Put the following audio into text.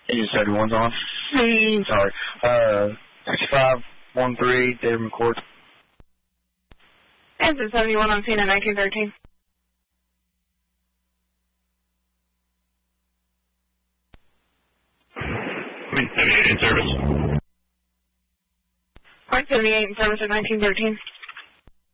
Engine 71's on. Sorry. 6513, David McCord. Engine 71 on scene at 1913. In service. Point 78 in service at 1913.